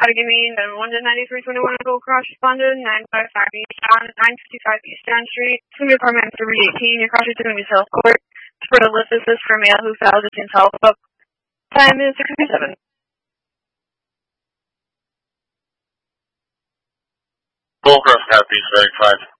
give me then 1 to 9321 Gold Cross responded, 955 East on 955 East John Street. It's going to be apartment 318. Your cross is going to be South Court. For the list, this is for male who filed a teen follow-up. Time is 6:57. Gold Cross, happy, 5.